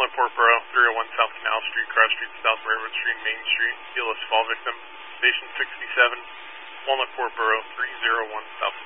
Port Borough, 301 South Canal Street, Cross Street, South Railroad Street, Main Street. ELS fall victim, Station 67, Walnut Port Borough, 301 South